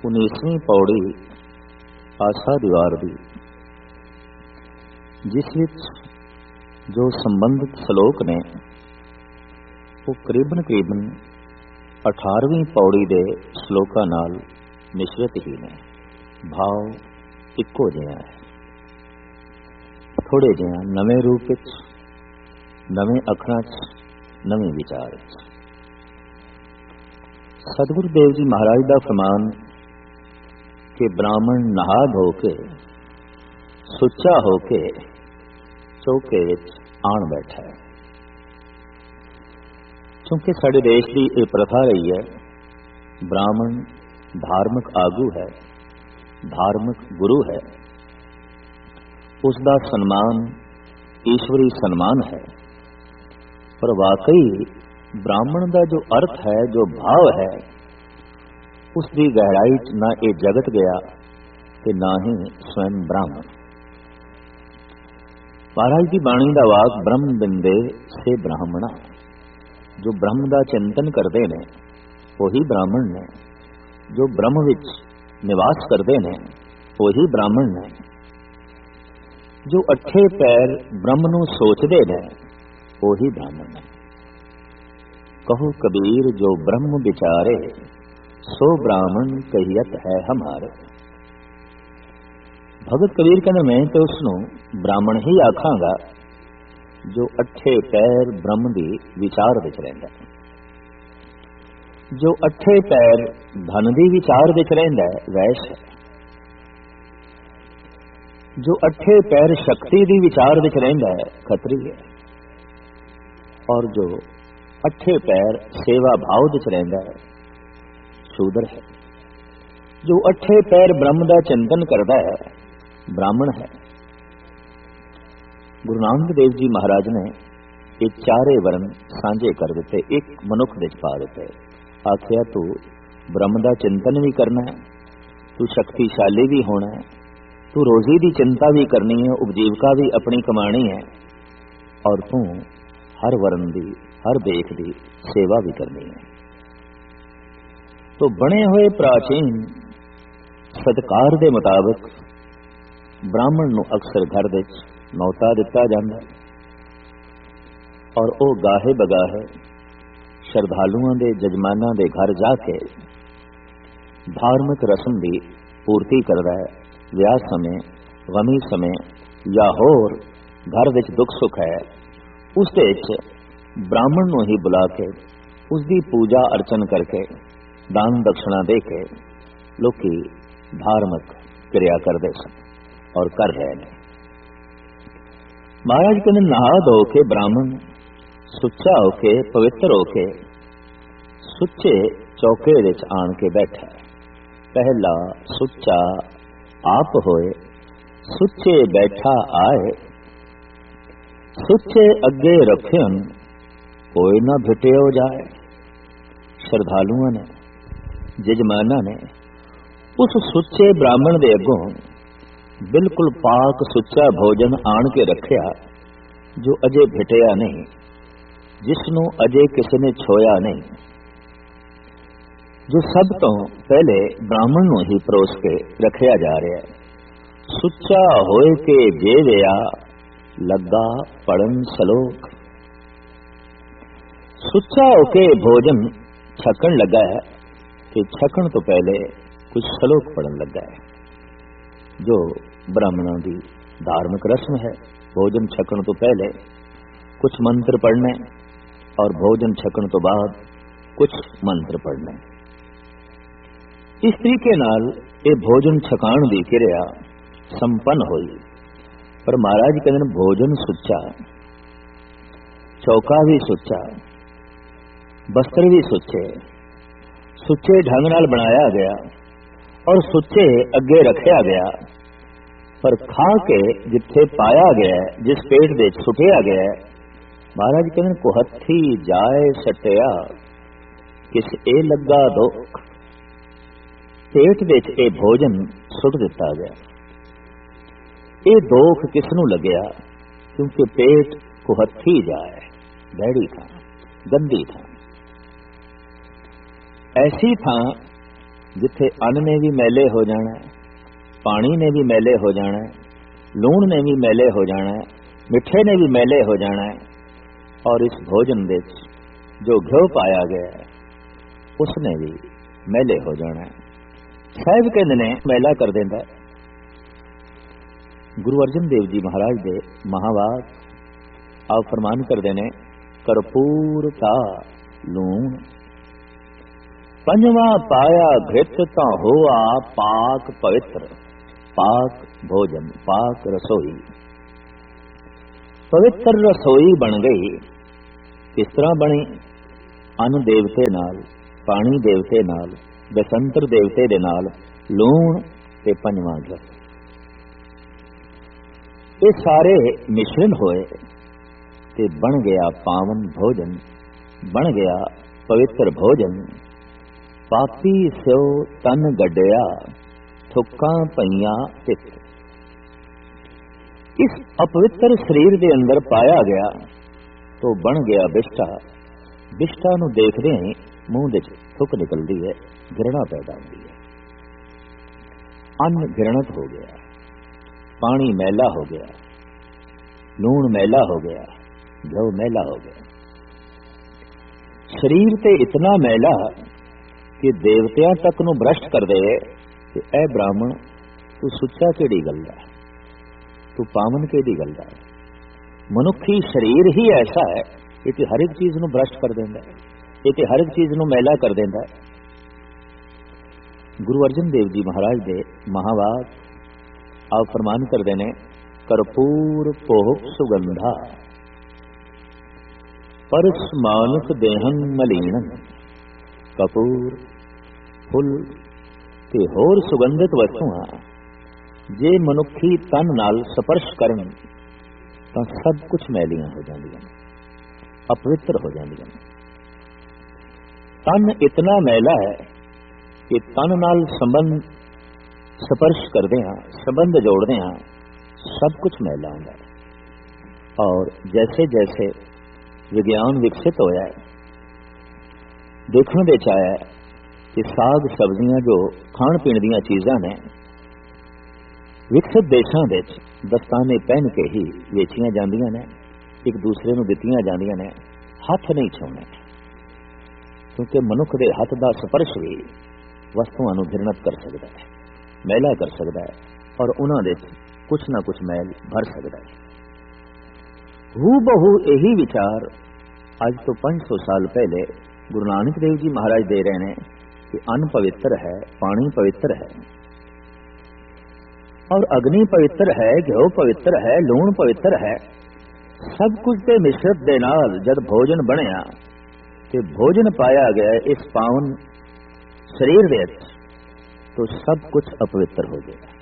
19ਵੀਂ पौड़ी आशा दीवार दी, जिस विच जो संबंधित श्लोक ने वो करीबन 18ਵੀਂ पौड़ी दे श्लोकां नाल मिश्रित ही ने। भाव इक्को जिहा है, थोड़े जिहा नवें रूप विच, नवें अखरां च, नवें विचार च। सतगुरु देव जी महाराज का फरमान कि ब्राह्मण नहा धो के सुच्चा होके चौके विच आण बैठा है। क्योंकि साडे देश की यह प्रथा रही है, ब्राह्मण धार्मिक आगू है, धार्मिक गुरु है, उसका सन्मान ईश्वरी सन्मान है। पर वाकई ब्राह्मण का जो अर्थ है, जो भाव है, उसकी गहराई च ना ये जगत गया ते ना ही स्वयं ब्राह्मण। महाराज की बाणी का वाक ब्रह्म बिंदे से ब्राह्मणा, जो ब्रह्म का चिंतन करते ने वही ब्राह्मण ने, जो ब्रह्म विच निवास करते ने वही ब्राह्मण ने, जो अठे पैर ब्रह्म नूं सोचते ने वही ब्राह्मण ने। कहो कबीर जो ब्रह्म विचारे, सो ब्राह्मण कहियत है हमारे। भगत कबीर कहने मैं तो उसनों ब्राह्मण ही आखांगा जो अठे पैर ब्रह्म दी विचार विच रहिंदा है, जो अठे पैर धन दी विचार विच रहिंदा है वैश्य है, जो अठे पैर शक्ति दी विचार विच रहिंदा है खत्री है, और जो अठे पैर सेवा भाव विच रहिंदा है शूद्र है, जो अठे पैर ब्रह्म का चिंतन करता है ब्राह्मण है। गुरु नानक देव जी महाराज ने ये चारे वर्ण सांझे कर दिते, एक मनुख विच पा दिते। आखिया तू ब्रह्म का चिंतन भी करना है, तू शक्तिशाली भी होना है, तू रोजी की चिंता भी करनी है, उपजीविका भी अपनी कमानी है, और तू हर वर्ण की, हर देख की सेवा भी करनी है। तो बने हुए प्राचीन सत्कार के मुताबिक ब्राह्मण नूं अक्सर घर विच नौता दिता जाता है, और वह गाहे बगाहे श्रद्धालुओं के जजमानां दे घर जाके धार्मिक रस्म की पूर्ति करता है। विआह समय, गमी समय या होर घर विच दुख सुख है, उस ब्राह्मण नूं ही बुला के उसकी पूजा अर्चन करके दान दक्षिणा दे के लोकी धार्मिक क्रिया करते सन और कर रहे हैं। महाराज कहते नहा धो के ब्राह्मण सुच्चा होके पवित्र होके सुच्चे चौके विच आण के बैठा। पहला सुच्चा आप होए, सुच्चे बैठा आए, सुच्चे अगे रखियन कोई ना भिटियो जाए। श्रद्धालुओं ने, जजमाना ने उस सुच्चे ब्राह्मण दे अगों बिल्कुल पाक सुच्चा भोजन आण के रखिया, जो अजे भिटिया नहीं, जिसनों अजे किसी ने छोया नहीं, जो सब तो पहले ब्राह्मण नूं ही परोस के रखिया जा रहा है। सुच्चा होए के जेविया लगा पढ़न सलोक। सुच्चा होके भोजन छकन लगा है कि छकन तो पहले कुछ सलोक पढ़न लगा है, जो ब्राह्मणों की धार्मिक रस्म है। भोजन छकन तो पहले कुछ मंत्र पढ़ने और भोजन छकन तो बाद कुछ मंत्र पढ़ने। इस तरीके नाल ये भोजन छकाण की क्रिया संपन्न हुई। पर महाराज कहते भोजन सुच्चा, चौका भी सुच्चा, बस्तर भी सुच्चे, सुच्चे ढंग नाल बनाया गया और सुच्चे अगे रखा गया। पर खा के जिथे पाया गया, जिस पेट दे सुटिया गया, महाराज कहते कुहत्थी जाए सटिया किस ए लगा दुख। पेट दे ए भोजन सुट दिता गया। ये दोख किसनू लग्या? क्योंकि पेट कुहत्थी जाए, बैड़ी था, गंदी था। ऐसी थां जिथे अन्न ने भी मैले हो जाना है, पानी ने भी मैले हो जाना है, लूण ने भी मैले हो जाना है, मिठे ने भी मैले हो जाना है, और इस भोजन दे जो घ्यो पाया गया है उसने भी मैले हो जाना है। साहिब कहते ने मैला कर देंदा है। गुरु अर्जन देव जी महाराज दे महावाक आप फरमान करते ने करपूर ता लूण पंजवा पाया घृत ता होआ पाक पवित्र। पाक भोजन, पाक रसोई, पवित्र रसोई बन गई। किस तरह बनी? अन्न देवते नाल, पानी देवते नाल, बसंतर देवते दे नाल, लूण ते पंजवा घृत, ये सारे मिश्रण होए ते बन गया पावन भोजन, बन गया पवित्र भोजन। पापी स्यो तन गड्डिया थुक्का पईया तित। इस अपवित्र शरीर के अंदर पाया गया तो बन गया बिष्टा। बिष्टा नूं देखदे ही मूंह दे थुक निकलती है, घृणा पैदा होती है। अन्न घृणत हो गया, पानी मैला हो गया, लूण मैला हो गया, घ्यो मैला हो गया। शरीर ते इतना मैला कि देवतियां तक नूं भ्रष्ट कर दे कि ऐ ब्राह्मण तू सुच्चा केड़ी गल दा, तू पावन केड़ी गल दा। मनुखी शरीर ही ऐसा है कि हर एक चीज नूं भ्रष्ट कर देंदा है, ये हर एक चीज नूं मैला कर देंदा है। गुरु अर्जन देव जी महाराज दे महावाक आप फरमान करते ने करपूर पोहक सुगंधा परस मानुक देहन मलीनन। कपूर, फुल ते होर सुगंधित वस्तुआं जे मनुखी तन नाल स्पर्श करन तां सब कुछ मैलियां हो जांदियां, अपवित्र हो जांदियां। तन इतना मैला है कि तन नाल संबंध स्पर्श करदे हां, संबंध जोड़दे हां, सब कुछ मैला होंदा है। और जैसे जैसे विज्ञान विकसित होया है, देखने दे आया कि साग सब्जियां जो खाण पीण दीयां चीज़ां ने विकसित देशां विच दस्ताने पहन के ही वेचियां जांदियां ने, एक दूसरे नूं दित्तियां जांदियां ने। हथ नहीं छूने, क्योंकि मनुख दे हथ दा स्पर्श भी वस्तुआं नूं घृणत कर सकदा है, मैला कर सकदा है, और उन्हां दे कुछ ना कुछ मैल भर सकदा है। हू बहु यही विचार अज तो 500 साल पहले गुरु नानक देव जी महाराज दे रहे हैं कि अन्न पवित्र है, पानी पवित्र है, और अग्नि पवित्र है, घ्यो पवित्र है, लूण पवित्र है। सब कुछ के मिश्रत दे नाल जब भोजन बनया ते भोजन पाया गया इस पावन शरीर दे विच, तो सब कुछ अपवित्र हो गया।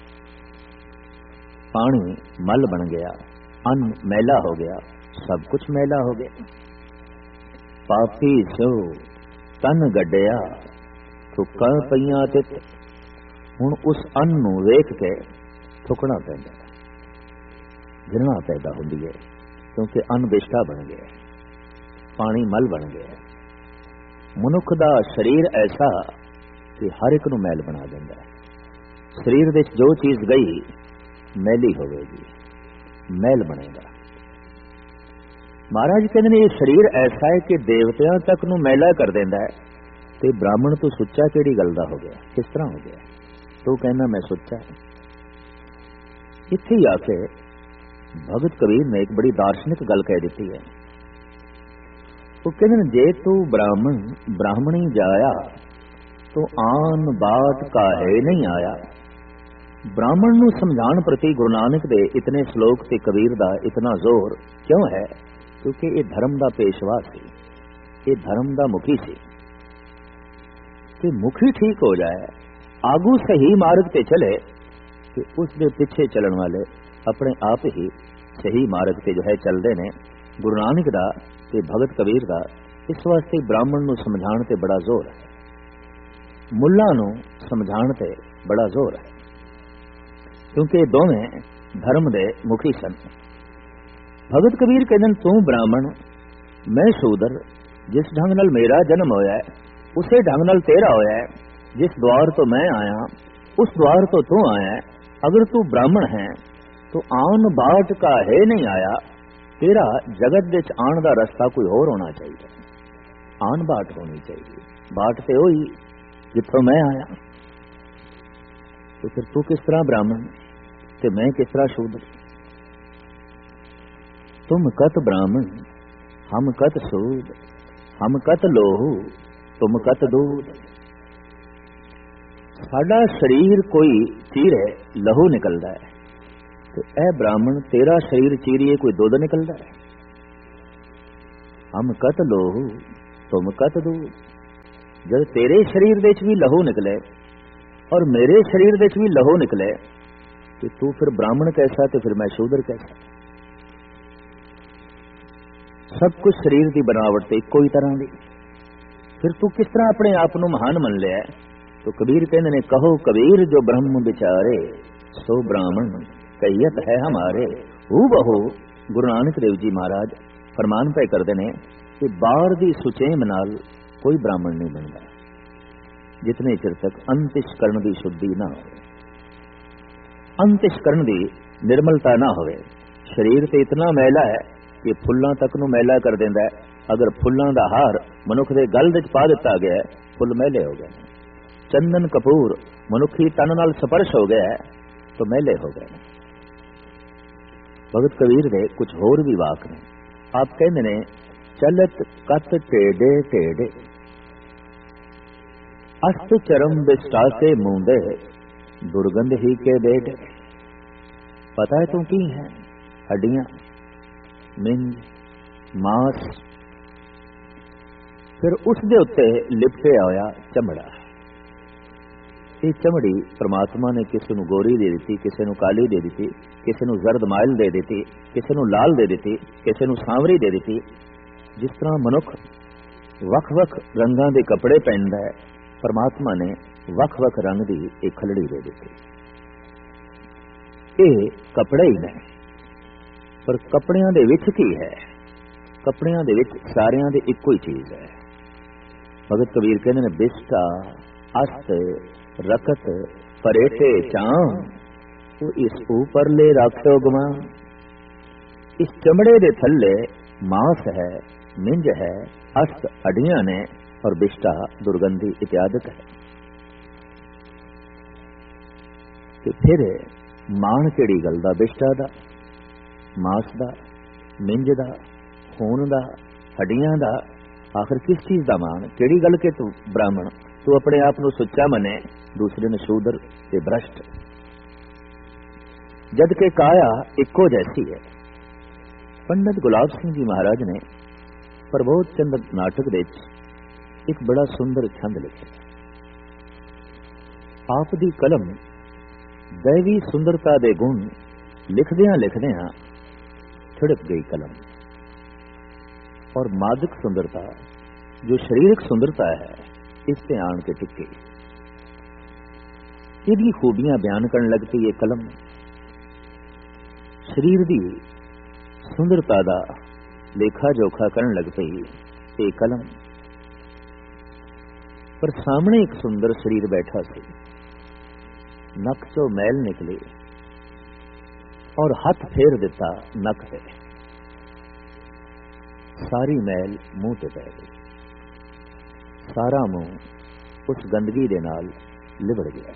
पानी मल बन गया, अन्न मैला हो गया, सब कुछ मैला हो गया। पापी सो तन गड्डिया थुक्का पईयां तित। हुण उस अन्न नूं वेख के थुकना पैंदा, घृणा पैदा होंदी है, क्योंकि अन्न बिष्टा बन गया, पानी मल बन गया। मनुख दा शरीर ऐसा कि हर एक नूं मैल बना देंदा है। शरीर विच जो चीज गई मैली होवेगी, मैल बनेगा। महाराज कहते ने ये शरीर ऐसा है कि देवतियां तक नूं मैला कर देंदा है, ते ब्राह्मण तो सुच्चा केड़ी गल दा हो गया, किस तरह हो गया? तो कहना मैं सुच्चा। इत्थे ही आके भगत कबीर ने एक बड़ी दार्शनिक गल कह दी है। वो कहते जे तू ब्राह्मण ब्राह्मणी जाया तो आन बात काहे नहीं आया। ब्राह्मण नूं समझाण प्रति गुरु नानक दे इतने श्लोक ते कबीर दा इतना जोर क्यों है? क्योंकि ये धर्म दा पेशवा सी, ये धर्म दा मुखी सी। कि मुखी ठीक हो जाए, आगू सही मार्ग ते चले, कि उसके पीछे चलन वाले अपने आप ही सही मार्ग ते जो है चलते ने। गुरु नानक दा ते भगत कबीर दा इस वास्ते ब्राह्मण नूं समझाण ते बड़ा जोर है, मुल्ला नूं समझाण ते बड़ा जोर है, क्योंकि दोवें धर्म दे मुखी सन। भगत कबीर कहते तू ब्राह्मण मैं शूदर, जिस ढंग नाल मेरा जन्म होया है उसे ढंग नाल तेरा होया है, जिस द्वार तो मैं आया उस द्वार तो तू आया। अगर तू ब्राह्मण है तो आन बाट का है नहीं आया। तेरा जगत विच आन दा रस्ता कोई होर होना चाहिए, आन बाट होनी चाहिए। बाट ते होई जिथों मैं आया। तो फिर तू किस तरह ब्राह्मण ते मैं किस तरह शूद्र? तुम कत ब्राह्मण हम कत सूद, हम कत लोहू तुम कत दूध। साडा शरीर कोई चीरे लहू निकलदा है, तो ए ब्राह्मण तेरा शरीर चीरिए कोई दुध निकलदा है। हम कत लोहू तुम कत दूध। जब तेरे शरीर दे भी लहू निकले और मेरे शरीर दे भी लहू निकले, तो तू फिर ब्राह्मण कैसा ते फिर मैं शूद्र कैसा? सब कुछ शरीर की बनावट ते इको ही तरह दी, फिर तू किस तरह अपने आप को महान मन लिया? तो कबीर कहते ने, कहो कबीर जो ब्रह्म विचारे सो ब्राह्मण कहियत है हमारे। हू बहू गुरु नानक देव जी महाराज फरमान पे करते ने कि बाहर दी सुचेम नाल कोई ब्राह्मण नहीं बनता जितने चिर तक अंतःकरण की शुद्धि ना हो, अंतःकरण की निर्मलता ना हो। शरीर तो इतना मैला है कि फुल्लां तक नूं मैला कर देंदा है। अगर फुल्लां दा हार मनुख दे गल विच पा दिता गया है, फुल मैले हो गए। चंदन कपूर मनुखी तन नाल स्पर्श हो गया है तो मैले हो गए। भगत कबीर दे कुछ होर भी वाक ने। आप कहते ने, चलत कत टेढ़े टेढ़े अस्त चरम बिस्टासे मूंदे दुर्गंध ही के बेटे। पता है तू की है? हड्डियां, मिंज, मांस, फिर उस दे उत्ते लिपटे होया चमड़ा। ये चमड़ी परमात्मा ने किसी नूं गोरी दे दी, किसी नूं काली दे दी, किसी नूं जरद माइल दे दी, किसी नूं लाल दे दी, किसी नूं सांवरी दे दी। जिस तरह मनुख वख-वख रंगां दे कपड़े पहनदा है, परमात्मा ने वख-वख रंग दी एक खलड़ी दे दी। ये कपड़े ही ने, पर कपड़ियां दे विच की है? कपड़ियां दे विच सारियां दे इक्को ही चीज है। भगत कबीर कहते ने, बिस्टा अस्त रकत परेटे चाम तो इस ऊपर ले राख्यो गुमान। इस चमड़े दे थल्ले मांस है, मिंज है, अस्त हड्डियां ने और बिस्टा दुर्गंधी इत्यादि है। ते फिर मान केड़ी गल दा? बिस्टा दा, मांस दा, मिंज दा, खून दा, हड्डियां दा, आखिर किस चीज दा मान? केड़ी गल के तू ब्राह्मण, तू अपने आप को सुच्चा मने, दूसरे ने शूद्र ते भ्रष्ट। जद के काया इको जैसी है। पंडित गुलाब सिंह जी महाराज ने प्रबोध चंद्र नाटक दे एक बड़ा सुंदर छंद लिखे। आप दी कलम दैवी सुंदरता दे गुण लिखदियां लिखदियां छिड़क गई कलम, और मादक सुंदरता जो शारीरिक सुंदरता है इस पे आन के टिके। इहदी खूबियां बयान करने लग पई ये कलम। शरीर दी सुंदरता दा लेखा जोखा करने लग पई ये कलम। पर सामने एक सुंदर शरीर बैठा सी, नक चो मैल निकली और हाथ फेर दिता नक पे, सारी मैल मुंह ते पै गई। सारा मुंह उस गंदगी दे नाल लिबड़ गया।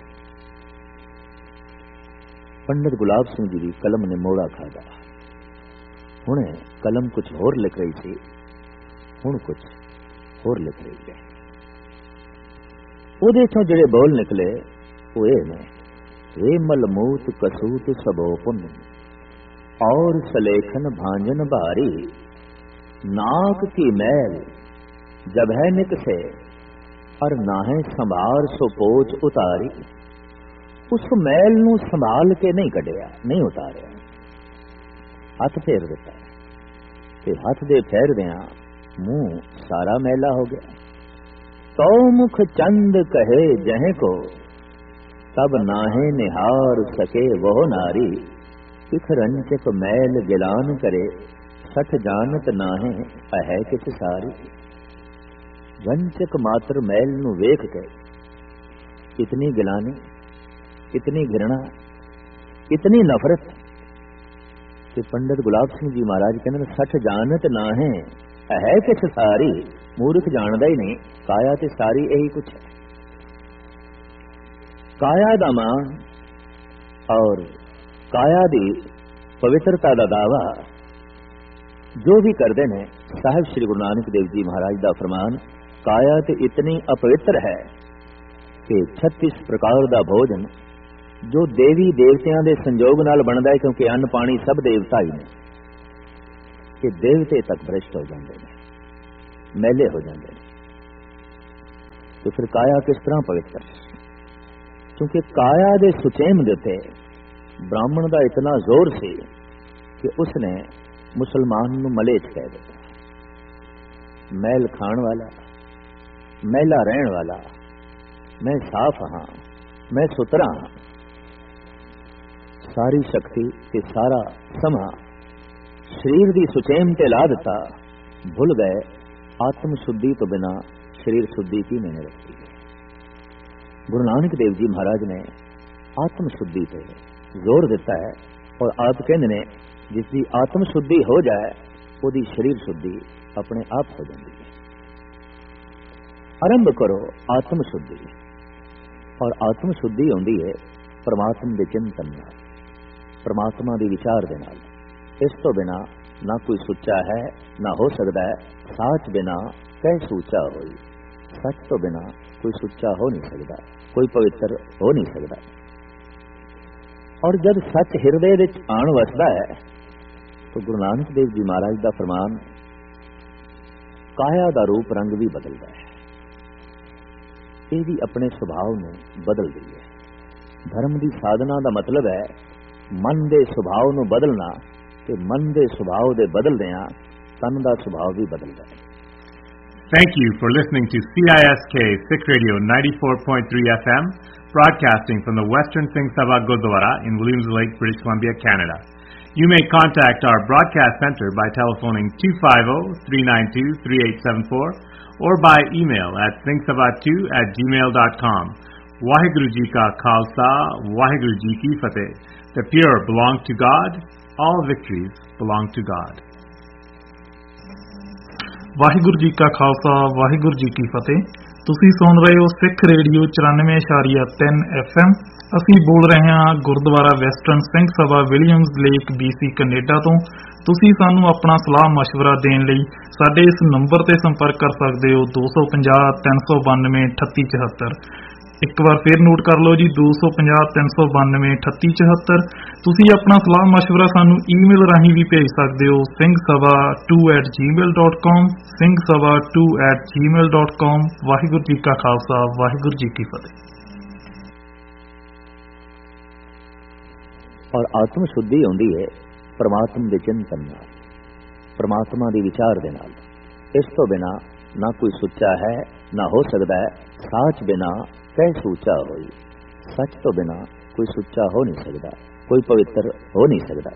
पंडित गुलाब सिंह जी की कलम ने मोड़ा खादा। हुणे कलम कुछ होर लिख रही थी, हुण कुछ होर लिख रही है। उहदे चों जिहड़े बोल निकले वो ये ने, हे मलमूत कसूत सबो पुन और सलेखन भांजन भारी। नाक की मैल जब है निक से और नाहे संभार सो पोच उतारी। उस मैल नूं संभाल के नहीं कढ़िया, नहीं उतारिया, हथ फेर दिता ते हथ दे फेरदियां मुंह सारा मैला हो गया। तो मुख चंद कहे जहे को तब नाहे निहार सके वह नारी। सिख रंचक मैल गिलान करे सठ जानत नाहे अहै किछ सारी। रंचक मात्र मैल नूं वेख के इतनी गिलानी, इतनी घृणा, इतनी नफरत कि पंडित गुलाब सिंह जी महाराज कहते सठ जानत ना है किस सारी, मूर्ख जानदा ही नहीं काया ते सारी यही कुछ है। काया दा मान और काया दी पवित्रता दा दावा जो भी करते हैं, साहिब श्री गुरु नानक देव जी महाराज दा फरमान, काया ते इतनी अपवित्र है कि 36 प्रकार दा भोजन जो देवी देवतियां दे संजोग नाल बनदा है, क्योंकि अन्न पानी सब देवता ही ने, कि देवते तक भ्रष्ट हो जाते हैं, मैले हो जाते हैं। तो फिर काया किस तरह पवित्र? क्योंकि काया दे सुचेम दे उत्ते ब्राह्मण दा इतना जोर सी कि उसने मुसलमान नूं मलेच कह दिता। मैल खाण वाला, मैला रहण वाला, मैं साफ हाँ, मैं सुतरा हाँ। सारी शक्ति ते सारा समा शरीर दी सुचेम ते ला दिता, भुल गए आत्म शुद्धि तो बिना शरीर शुद्धि की मैंने रखी है। गुरु नानक देव जी महाराज ने आत्म शुद्धि पे जोर देता है और आप कहते ने जिसकी आत्म शुद्धि हो जाए ओदी शरीर शुद्धि अपने आप हो जाती है। आरंभ करो आत्म शुद्धि, और आत्म शुद्धि होती है परमात्मा के चिंतन नाल, परमात्मा के विचार दे नाल। इस तो बिना ना कोई सुच्चा है ना हो सकता है, साच बिना कह सूचा होई, सच तो बिना कोई सुच्चा हो नहीं सकता, कोई पवित्र हो नहीं सकता। और जब सच हृदय विच आण वसदा है तो गुरु नानक देव जी महाराज का फरमान, काया का रूप रंग भी बदलता है, ये भी अपने स्वभाव में बदल दी है। धर्म की साधना का मतलब है मन के स्वभाव को बदलना, ते मन के स्वभाव के बदलदियां तन का स्वभाव भी बदलता है। Thank you for listening to CISK Sikh Radio 94.3 FM, broadcasting from the Western Singh Sabha Gurdwara in Williams Lake, British Columbia, Canada. You may contact our broadcast center by telephoning 250-392-3874 or by email at singhsabha2@gmail.com. Waheguru Ji Ka Khalsa, Waheguru Ji Ki Fateh. The pure belong to God, all victories belong to God. Waheguru ji ਕਾ ਖਾਲਸਾ, ਵਾਹਿਗੁਰੂ ਜੀ ਕੀ ਫਤਿਹ। ਤੁਸੀਂ ਸੁਣ ਰਹੇ ਹੋ ਸਿੱਖ radio 94.3 FM। ਅਸੀਂ ਬੋਲ ਰਹੇ ਹਾਂ Gurdwara western Singh Sabha Williams lake BC Canada ਤੋਂ। ਤੁਸੀਂ ਸਾਨੂੰ ਆਪਣਾ ਸਲਾਹ ਮਸ਼ਵਰਾ ਦੇਣ ਲਈ ਸਾਡੇ ਇਸ ਨੰਬਰ ਤੇ ਸੰਪਰਕ ਕਰ ਸਕਦੇ ਹੋ 250 392 3874। ਇੱਕ ਵਾਰ ਫਿਰ ਨੋਟ ਕਰ ਲਓ ਜੀ, 250 392 3874। ਤੁਸੀਂ ਆਪਣਾ ਸਲਾਹ ਮਸ਼ਵਰਾ ਸਾਨੂੰ ਈਮੇਲ ਰਾਹੀਂ ਵੀ ਭੇਜ ਸਕਦੇ ਹੋ singhsabha2@gmail.com, singhsabha2@gmail.com। ਵਾਹਿਗੁਰੂ ਜੀ ਕਾ ਖਾਲਸਾ, ਵਾਹਿਗੁਰੂ ਜੀ ਕੀ ਫਤਿਹ। और आत्म शुद्धि होती है परमात्मा के चिंतन नाल, परमात्मा के विचार दे नाल। इस तो बिना ना कोई सुच्चा है ना हो सकता है, साच बिना कह सूचा होई, सच तो बिना कोई सुच्चा हो नहीं सकता, कोई पवित्र हो नहीं सकता।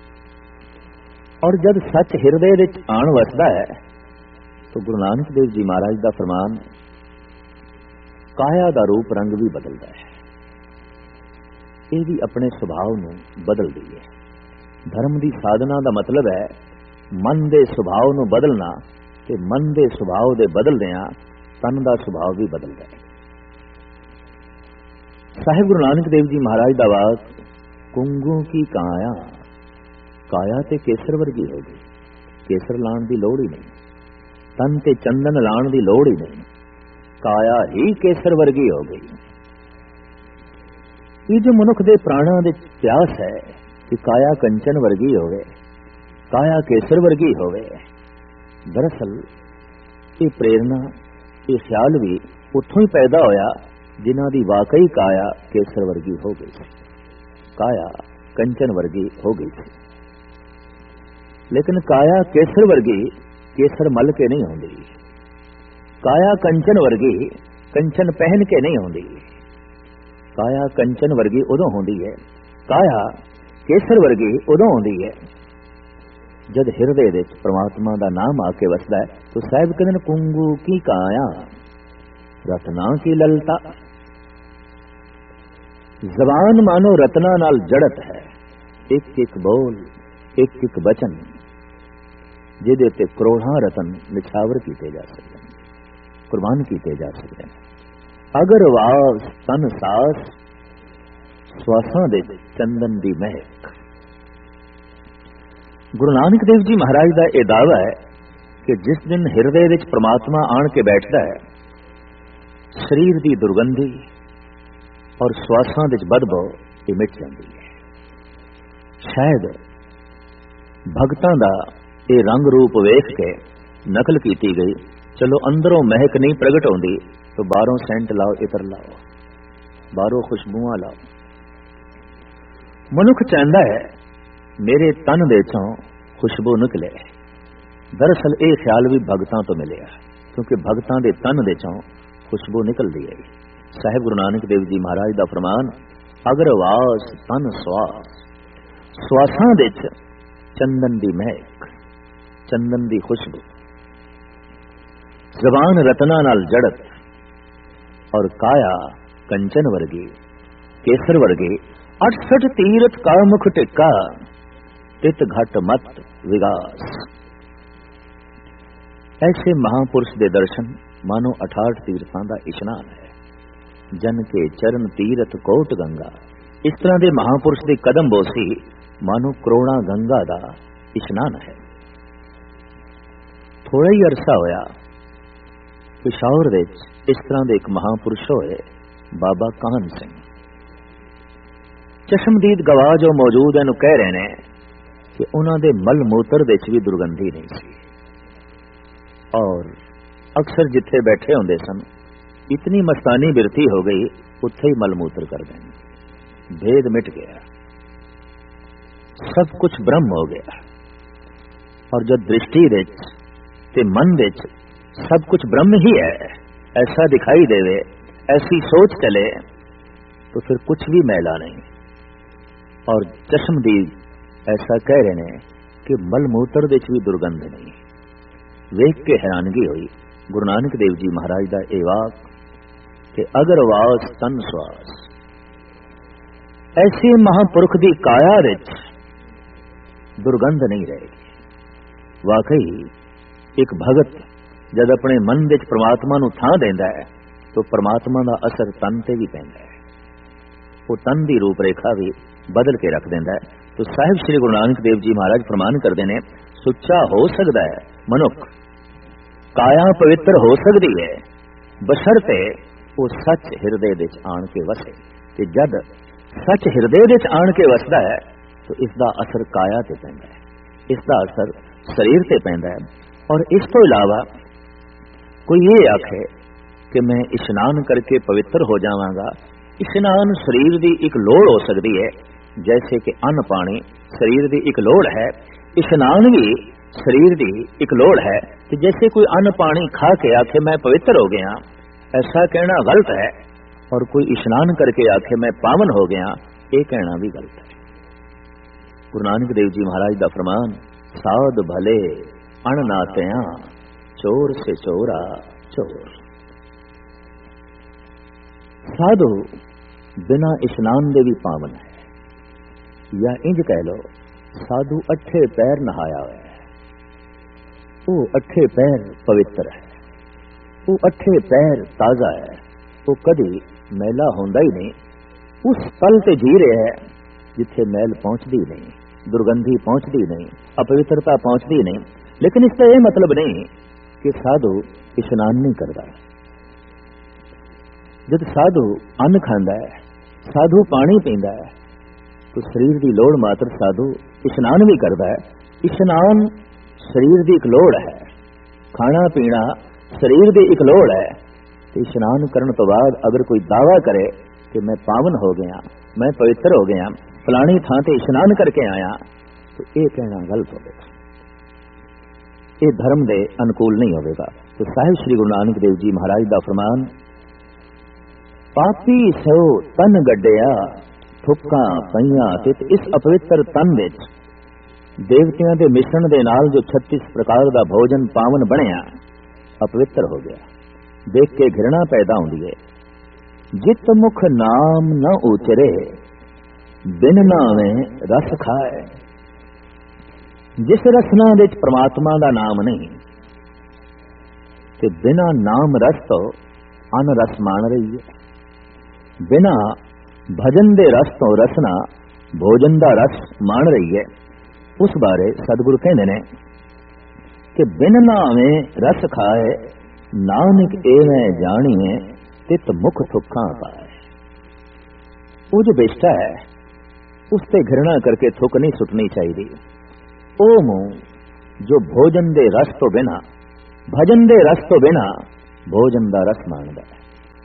और जब सच हृदय विच आण वसदा है तो गुरु नानक देव जी महाराज का फरमान, काया का रूप रंग भी बदलता है, ये भी अपने स्वभाव में बदल दी है। धर्म की साधना का मतलब है मन के स्वभाव को बदलना, ते मन के स्वभाव के बदलदियां तन का स्वभाव भी बदलता है। साहिब गुरु नानक देव जी महाराज का वाक, कुंगू की काया, काया ते केसर वर्गी हो गई, केसर लाण की लोड़ ही नहीं, तन ते चंदन लाण की लोड़ ही नहीं, काया ही केसर वर्गी हो गई। ये जो मनुख दे प्राणा दे प्यास है कि काया कंचन वर्गी होवे, काया केसर वर्गी होवे, दरअसल ये प्रेरणा, ये ख्याल भी उत्थों ही पैदा होया जिन्हां दी वाकई काया केसर वर्गी हो गई थी, काया कंचन वर्गी हो गई थी। लेकिन काया केसर वर्गी केसर मल के नहीं होंदी, काया कंचन वर्गी कंचन पहन के नहीं होंदी। काया कंचन वर्गी उदों होंदी है, काया केसर वर्गी उदों होंदी है जद हृदय दे परमात्मा का नाम आके वसदा है। तो साहिब कहते कुंगू की काया रत्ना की ललता, ਜ਼ਬਾਨ ਮਾਨੋ ਰਤਨਾਂ ਨਾਲ ਜੜਤ ਹੈ, ਇੱਕ ਇੱਕ ਬੋਲ, ਇੱਕ ਇੱਕ ਬਚਨ, ਜਿਹਦੇ ਉੱਤੇ ਕਰੋੜਾਂ ਰਤਨ ਨਿਛਾਵਰ ਕੀਤੇ ਜਾ ਸਕਦੇ ਨੇ, ਕੁਰਬਾਨ ਕੀਤੇ ਜਾ ਸਕਦੇ ਨੇ। ਅਗਰ ਵਾਸ ਤਨ ਸਾਸ, ਸਵਾਸਾਂ ਦੇ ਚੰਦਨ ਦੀ ਮਹਿਕ। ਗੁਰੂ ਨਾਨਕ ਦੇਵ ਜੀ ਮਹਾਰਾਜ ਦਾ ਇਹ ਦਾਅਵਾ ਹੈ ਕਿ ਜਿਸ ਦਿਨ ਹਿਰਦੇ ਵਿੱਚ ਪ੍ਰਮਾਤਮਾ ਆਣ ਕੇ ਬੈਠਦਾ ਹੈ, ਸਰੀਰ ਦੀ ਦੁਰਗੰਧੀ ਔਰ ਸਵਾਸਾਂ ਵਿੱਚ ਬਦਬੂ ਇਹ ਮਿਟ ਜਾਂਦੀ ਹੈ। ਸ਼ਾਇਦ ਭਗਤਾਂ ਦਾ ਇਹ ਰੰਗ ਰੂਪ ਵੇਖ ਕੇ ਨਕਲ ਕੀਤੀ ਗਈ, ਚਲੋ ਅੰਦਰੋਂ ਮਹਿਕ ਨਹੀਂ ਪ੍ਰਗਟ ਹੁੰਦੀ ਤਾਂ ਬਾਹਰੋਂ ਸੈਂਟ ਲਾਓ, ਇਤਰ ਲਾਓ, ਬਾਹਰੋਂ ਖੁਸ਼ਬੂਆਂ ਲਾਓ। ਮਨੁੱਖ ਚਾਹੁੰਦਾ ਹੈ ਮੇਰੇ ਤਨ ਦੇ ਚੋਂ ਖੁਸ਼ਬੂ ਨਿਕਲੇ। ਦਰਅਸਲ ਇਹ ਖਿਆਲ ਵੀ ਭਗਤਾਂ ਤੋਂ ਮਿਲਿਆ, ਕਿਉਂਕਿ ਭਗਤਾਂ ਦੇ ਤਨ ਦੇ ਚੋਂ ਖੁਸ਼ਬੂ ਨਿਕਲਦੀ ਹੈ। ਸਾਹਿਬ ਗੁਰੂ ਨਾਨਕ ਦੇਵ ਜੀ ਮਹਾਰਾਜ ਦਾ ਫਰਮਾਨ, ਅਗਰ ਵਾਸ ਤਨ ਸਵਾਸ, ਸਵਾਸਾਂ ਵਿੱਚ ਚੰਦਨ ਦੀ ਮਹਿਕ, ਚੰਦਨ ਦੀ ਖੁਸ਼ਬੂ। ਜ਼ਬਾਨ ਰਤਨਾਂ ਨਾਲ ਜੜਤ ਔਰ ਕਾਇਆ ਕੰਚਨ ਵਰਗੀ, ਕੇਸਰ ਵਰਗੀ। 68 ਤੀਰਥ ਕਾ ਮੁਖ ਟਿੱਕਾ, ਤਿਤ ਘਟ ਮਤ ਵਿਗਾਸ। ऐसे महापुरुष के दर्शन मानो 68 तीर्थां का इशनान है। जन के चरण तीरथ कोट गंगा। इस तरह के महापुरुष के कदम बोसी मानो करोड़ा गंगा का इशनान है। थोड़ा ही अरसा होया पिशावर विच इस तरह के एक महापुरुष होए बाबा काहन सिंह। चश्मदीद गवाह जो मौजूद है कह रहे हैं कि उन्होंने मल मूत्र विच भी दुर्गंधी नहीं सी और अक्सर जिथे बैठे होंदे सन इतनी मस्तानी बिरती हो गई उत्थे ही मलमूत्र कर देंगे। भेद मिट गया, सब कुछ ब्रह्म हो गया। और जब दृष्टि विच ते मन विच सब कुछ ब्रह्म ही है ऐसा दिखाई देवे, ऐसी सोच चले, तो फिर कुछ भी मैला नहीं। और चश्मदीद ऐसा कह रहे हैं कि मलमूत्र विच भी दुर्गंध नहीं। वेख के हैरानगी हुई गुरु नानक देव जी महाराज का यह वाक कि अगर वास तन श्वास। ऐसे महापुरुष की काया विच दुर्गंध नहीं रहेगी। वाकई एक भगत जब अपने मन विच परमात्मा नूं थां देंदा है तो परमात्मा का असर तन ते भी पैंदा है। वो तन की रूपरेखा भी बदल के रख देंदा है। तो साहिब श्री गुरु नानक देव जी महाराज फरमान करते हैं, सुच्चा हो सकता है मनुख, काया पवित्र हो सकती है, बशर्ते वो सच हिरदे विच आण के वसे। ते जद सच हिरदे विच आण के वसदा है तो इसका असर काया ते पैंदा है, इसका असर शरीर ते पैंदा है। और इस तो इलावा कोई ये आखे कि मैं इशनान करके पवित्र हो जावांगा, इशनान शरीर की एक लोड़ हो सकती है, जैसे कि अन्न पानी शरीर की एक लोड़ है, इशनान भी शरीर की एक लोड़ है। कि जैसे कोई अन्न पानी खा के आखे मैं पवित्र हो गया, ऐसा कहना गलत है। और कोई इशनान करके आखे मैं पावन हो गया, ये कहना भी गलत है। गुरु नानक देव जी महाराज का फरमान, साध भले अण नात्या, चोर से चोरा चोर। साधु बिना इशनान दे भी पावन है, या इंज कह लो साधु 8 पैर नहाया हुआ है, वो 8 पैर पवित्र है, वो 8 पैर ताजा है, वो कभी मैला होंदा ही नहीं। उस पल से जी रहे है जिथे मैल पहुंचती नहीं, दुर्गंधी पहुंचती नहीं, अपवित्रता पहुंचती नहीं। लेकिन इसका यह मतलब नहीं कि साधु इशनान नहीं करता। जब साधु अन्न खांदा है, साधु पानी पींदा है, तो शरीर की लोड़ मात्र साधु इशनान भी करता है। इशनान शरीर की एक लोड़ है, खाना पीना शरीर की एक लोड़ है। तो इशनान करने तो बाद अगर कोई दावा करे कि मैं पावन हो गया, मैं पवित्र हो गया, फलानी थां ते इशनान करके आया, तो ये कहना गलत होगा, ये धर्म के अनुकूल नहीं होगा। तो साहिब श्री गुरु नानक देव जी महाराज का फरमान, पापी सो तन गड्डिया, थुक्का पईयां ते इस अपवित्र तन विच देवतियां दे मिश्रण दे नाल जो 36 प्रकार का भोजन पावन बनया अपवित्र हो गया। देख के घृणा पैदा होती है। जित मुख नाम न उचरे बिन नावे रस खाए। जिस रसना विच परमात्मा दा नाम नहीं ते बिना नाम रस तो अन रस मान रही है। बिना भजन दे रस तो रसना भोजन दा रस मान रही है। उस बारे सतगुरु कहते ने कि बिन नावे रस खाए नानक एवें जानिए तित मुख थुक्का पाए। वो जो बेष्टा है उस ते घृणा करके थुक नहीं सुटनी चाहिए। ओ मुंह जो भोजन दे रस तो बिना भजन दे रस तो बिना भोजन दा रस मानदा है,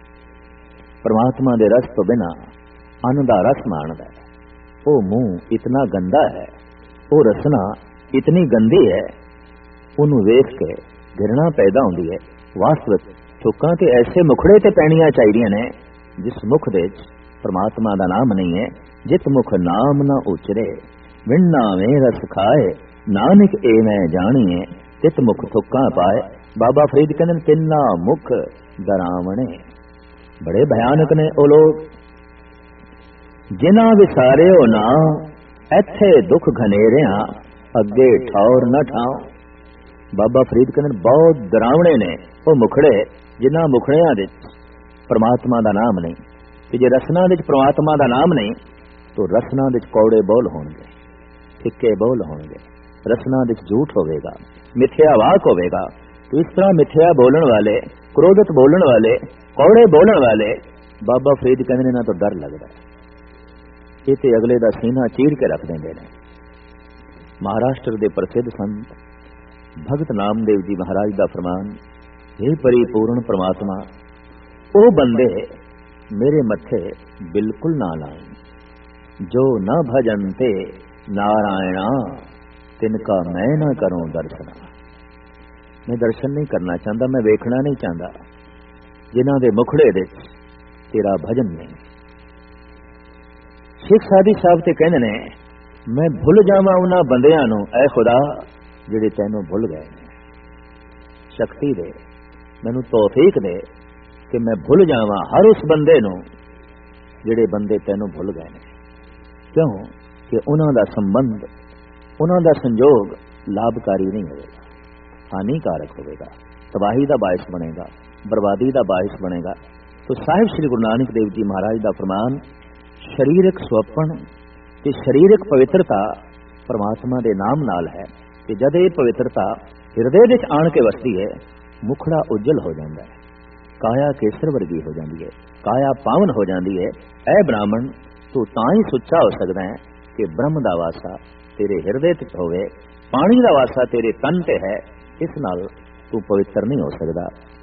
परमात्मा दे रस तो बिना अन्न दा रस मानदा है। ओ मुंह इतना गंदा है, ओ रसना इतनी गंदी है, उन्हों वेख के घृणा पैदा होती है। वास्तविक थुक्कां ते ऐसे मुखड़े ते पैणियां चाहिए ने जिस मुख दे परमात्मा दा नाम नहीं है। जित मुख नाम न उचरे बिन नावे रस खाए नानक एवें जानिए तित मुख थुक्कां पाए। बाबा फरीद कहते तिन्ना मुख डरावने, बड़े भयानक ने ओ लोग जिन्हां विसारियो ना इत्थे दुख घनेरिया अगे ठौर न ठाओ। बाबा फरीद कहते बहुत डरावने ने वो मुखड़े जिन्हां मुखड़ियां दे परमात्मा दा नाम नहीं। कि जे रसना दे परमात्मा दा नाम नहीं तो रसना दे कौड़े बोल होणगे, फिक्के बोल होणगे, रसना दे झूठ होवेगा, मिथ्या वाक होवेगा। तो इस तरह मिथ्या बोलन वाले, क्रोधित बोलन वाले, कौड़े बोलन वाले बाबा फरीद कहते ना तो डर लगता है। ये ते अगले दा सीना चीर के रख देंगे ने। महाराष्ट्र दे प्रसिद्ध संत भगत नामदेव जी महाराज दा फरमान, हे परिपूर्ण परमात्मा ओ बंदे मेरे मथे बिल्कुल ना लाएं, जो न भजनते नारायणा तिनका मैं ना करूं दर्शना। मैं दर्शन नहीं करना चाहता, मैं वेखना नहीं चाहता जिन्हां दे मुखड़े दे तेरा भजन नहीं। शेख सादी साहब ते कहंदे ने मैं भुल जावां उन्हां बंदियां नूं ऐ खुदा जिहड़े तैनूं भुल गए ने। शक्ति दे मैनूं तौफीक दे कि मैं भुल जावां हर उस बंदे नूं जिहड़े बंदे तैनूं भुल गए ने। क्यों कि उन्हां दा संबंध, उन्हां दा संजोग लाभकारी नहीं होगा, हानिकारक होगा, तबाही दा बायस बनेगा, बर्बादी दा बायस बनेगा। तो साहिब श्री गुरु नानक देव जी महाराज दा फरमान, शरीरक स्वपन ते शरीरक पवित्रता परमात्मा दे नाम नाल है कि जद ये पवित्रता हिरदे विच आण के वसदी है, मुखड़ा उज्जल हो जाता है, काया केसर वर्गी हो जाती है, काया पावन हो जाती है। ऐ ब्राह्मण तू तां ही सुच्चा हो सकदा है कि ब्रह्म दा वासा तेरे हिरदे ते होवे, पानी दा वासा तेरे तन ते है, इस नाल तू पवित्र नहीं हो सकदा।